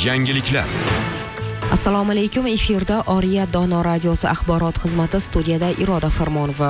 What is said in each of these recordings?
Yangiliklar. Assalomu alaykum, efirda Oriya Dono radiosi axborot xizmati, studiyada Iroda Farmonova.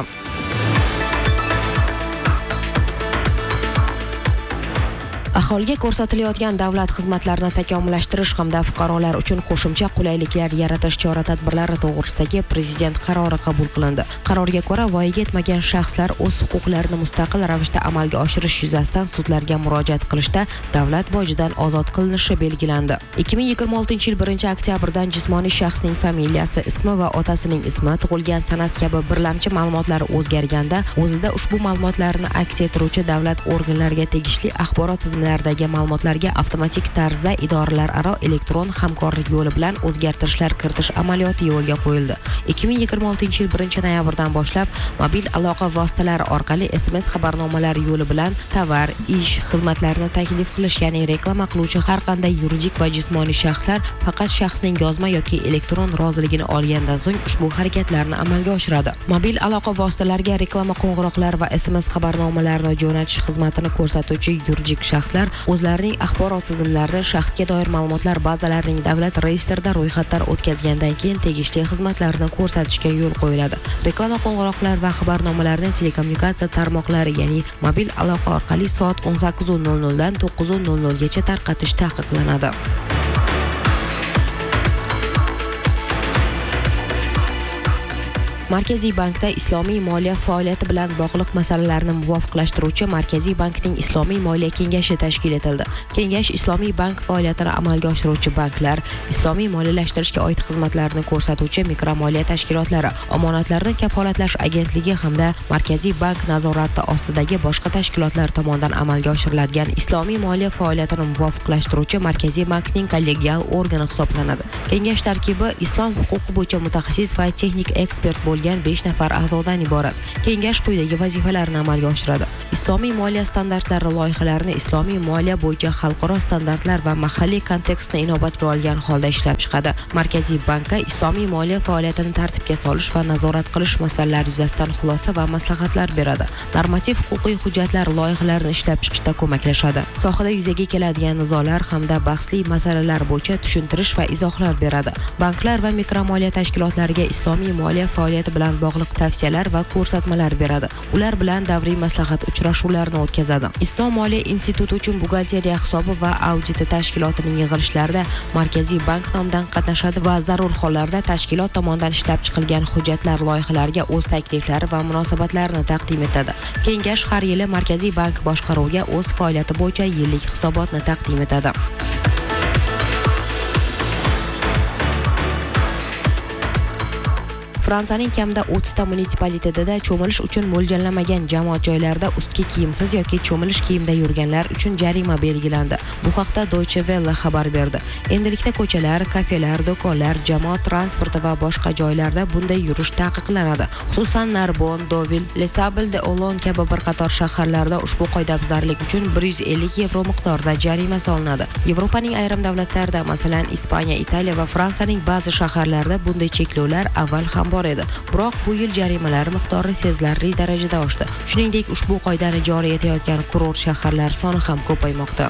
Aholiga ko'rsatilayotgan davlat xizmatlarini takomillashtirish hamda fuqarolar uchun qo'shimcha qulayliklar yaratish chora-tadbirlari to'g'risidagi Prezident qarori qabul qilindi. Qarorga ko'ra, voyaga yetmagan shaxslar o'z huquqlarini mustaqil ravishda amalga oshirish yuzasidan sudlarga murojaat qilishda davlat bojidan ozod qilinishi belgilandi. 2026-yil 1-oktyabrdan jismoniy shaxsning familiyasi, ismi va otasining ismi, tug'ilgan sanasi kabi birlamchi ma'lumotlari o'zgarganda, o'zida ushbu ma'lumotlarni aks ettiruvchi davlat organlariga tegishli axborot tizimlaridagi ma'lumotlarga avtomatik tarzda idoralararo elektron hamkorlik yo'li bilan o'zgartirishlar kiritish amaliyoti yo'lga qo'yildi. 2026-yil 1-noyabrdan boshlab mobil aloqa vositalari orqali SMS xabarnomalar yo'li bilan tovar, ish, xizmatlarni taklif qilish, ya'ni reklama qiluvchi har qanday yuridik va jismoniy shaxslar faqat shaxsning yozma yoki elektron roziligini olgandan so'ng ushbu harakatlarni amalga oshiradi. Mobil aloqa vositalariga reklama qo'ng'iroqlar va SMS xabarnomalarini jo'natish xizmatini ko'rsatuvchi yuridik shaxslar o'zlarining axborot tizimlarida shaxsga doir ma'lumotlar bazalarining davlat reyestrida ro'yxatdan o'tkazgandan keyin tegishli xizmatlarni ko'rsatishga yo'l qo'yiladi. Reklama qo'ng'iroqlar va xabarnomalarni telekommunikatsiya tarmoqlari, ya'ni mobil aloqa orqali soat 18:00 dan 9:00 gacha tarqatish taqiqlanadi. Markaziy bankda islomiy moliya faoliyati bilan bog'liq masalalarni muvofiqlashtiruvchi Markaziy bankning islomiy moliya kengashi tashkil etildi. Kengash islomiy bank faoliyatini amalga oshiruvchi banklar, islomiy moliyalashtirishga oid xizmatlarni ko'rsatuvchi mikromoliya tashkilotlari, omonatlarni kafolatlash agentligi hamda Markaziy bank nazorati ostidagi boshqa tashkilotlar tomonidan amalga oshiriladigan islomiy moliya faoliyatini muvofiqlashtiruvchi Markaziy bankning kollegial organi hisoblanadi. Kengash tarkibi islom huquqi bo'yicha mutaxassis va texnik ekspert bo'lgan 5 nafar a'zodan iborat. Kengash quyidagi vazifalarni amalga oshiradi: islomiy moliya standartlari loyihalarini islomiy moliya bo'yicha xalqaro standartlar va mahalliy kontekstni inobatga olgan holda ishlab chiqadi. Markaziy bankka islomiy moliya faoliyatini tartibga solish va nazorat qilish masalalari yuzasidan xulosa va maslahatlar beradi. Normativ huquqiy hujjatlar loyihalarini ishlab chiqishda ko'maklashadi. Sohada yuzaga keladigan nizolar hamda bahsli masalalar bo'yicha tushuntirish va izohlar beradi. Banklar va mikromoliya tashkilotlariga islomiy moliya faoliyati bilan bog'liq tavsiyalar va ko'rsatmalar beradi. Ular bilan davriy maslahat uchrashuvlarini o'tkazadi. Islom moliya instituti uchun buxgalteriya hisobi va auditi tashkilotining yig'ilishlarida Markaziy bank nomidan qatnashadi va zarur hollarda tashkilot tomonidan ishlab chiqilgan hujjatlar loyihalariga o'z takliflari va munosabatlarini taqdim etadi. Kengash har yili Markaziy bank boshqaruviga o'z faoliyati bo'yicha yillik hisobotni taqdim etadi. Fransiyaning kamida 30 ta munitsipalitetida cho'milish uchun mo'ljallanmagan jamoat joylarida ustki kiyimsiz yoki cho'milish kiyimda yurganlar uchun jarima belgilandi. Bu haqda Deutsche Welle xabar berdi. Endilikda ko'chalar, kafelar, do'konlar, jamoat transporti va boshqa joylarda bunday yurish taqiqlanadi. Xususan Narbonne, Deauville, Les Sables-d'Olonne kabi bir qator shaharlarda ushbu qoidabuzarlik uchun 150 yevro miqdorida jarima solinadi. Yevropaning ayrim davlatlarida, masalan Ispaniya, Italiya va Fransiyaning ba'zi shaharlarida bunday cheklovlar avval ham bor edi. Biroq bu yil jarimalar miqdori sezilarli darajada oshdi. Shuningdek, ushbu qoidani joriy etayotgan kurort shaharlar soni ham ko'paymoqda.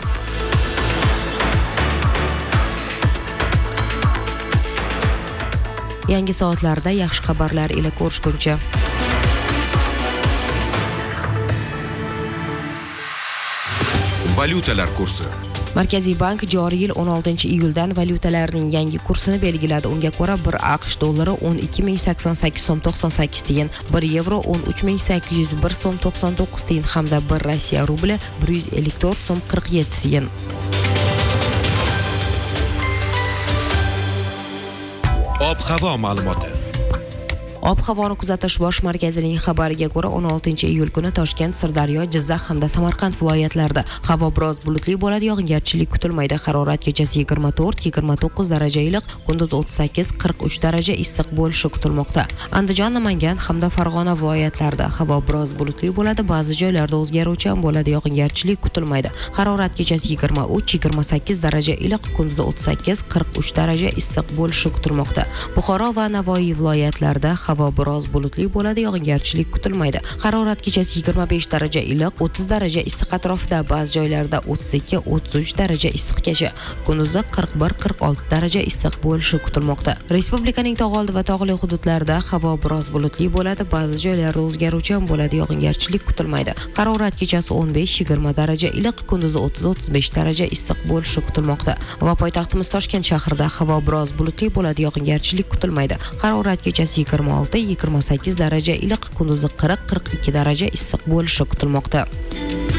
Yangi soatlarda yaxshi xabarlar ila ko'rishguncha. Valyutalar kursi. Markaziy bank joriy yil 16-iyuldan valyutalarning yangi kursini belgiladi. Unga ko'ra 1 AQSh dollari 12.088.98 tiyin, 1 yevro 13.801.99 tiyin hamda 1 Rossiya rubli 154.47 tiyin. Ob-havo ma'lumoti. Ob-havoni kuzatish bosh markazining xabariga ko'ra 16-iyul kuni Toshkent, Sirdaryo, Jizzax hamda Samarqand viloyatlarida havo biroz bulutli bo'ladi, yog'ingarchilik kutilmaydi. Harorat kechasi 24-29 daraja iliq, kunduz 38-43 daraja issiq bo'lishi kutilmoqda. Andijon, Namangan hamda Farg'ona viloyatlarida havo biroz bulutli bo'ladi, ba'zi joylarda o'zgaruvchan bo'ladi, yog'ingarchilik kutilmaydi. Harorat kechasi 23-28 daraja iliq, kunduz 38-43 daraja issiq bo'lishi kutilmoqda. Buxoro va Navoiy viloyatlarida havo biroz bulutli bo'ladi, yog'ingarchilik kutilmaydi. Harorat kechasi 25 daraja iliq, 30 daraja issiq atrofida, ba'zi joylarda 32-33 daraja issiqgacha, kunduzi 41-46 daraja issiq bo'lishi kutilmoqda. Respublikaning tog' oldi va tog'li hududlarida havo biroz bulutli bo'ladi, ba'zi joylarda o'zgaruvchan bo'ladi, yog'ingarchilik kutilmaydi. Harorat kechasi 15-20 daraja iliq, kunduzi 30-35 daraja issiq bo'lishi kutilmoqda. Va poytaxtimiz Toshkent shahrida havo biroz bulutli bo'ladi, yog'ingarchilik kutilmaydi. Harorat kechasi 26-28 daraja iliq, kunduzi 40-42 daraja issiq bo'lishi kutilmoqda.